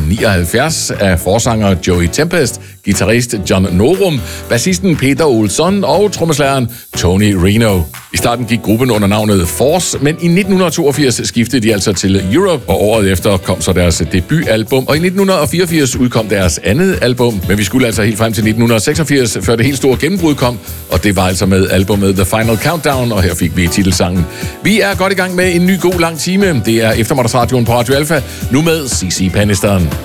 1979 af forsanger Joey Tempest, guitarist John Norum, bassisten Peter Olsson og trommeslageren Tony Reno. I starten gik gruppen under navnet Force, men i 1982 skiftede de altså til Europe, og året efter kom så deres debutalbum, og i 1984 udkom deres andet album, men vi skulle altså helt frem til 1986, før det helt store gennembrud kom, og det var altså med albumet The Final Countdown, og her fik vi titelsangen. Vi er godt i gang med en ny god lang time. Det er eftermiddagsradioen på Radio Alpha, nu med CeCe Peniston.